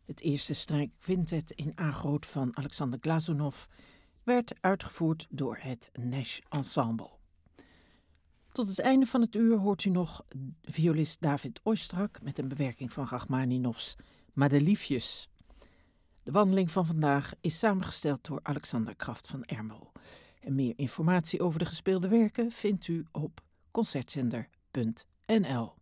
Het eerste strijkquintet in A groot van Alexander Glazunov werd uitgevoerd door het Nash Ensemble. Tot het einde van het uur hoort u nog violist David Oistrakh met een bewerking van Rachmaninoffs Madeliefjes. De wandeling van vandaag is samengesteld door Alexander Kraft van Ermel. En meer informatie over de gespeelde werken vindt u op concertzender.nl.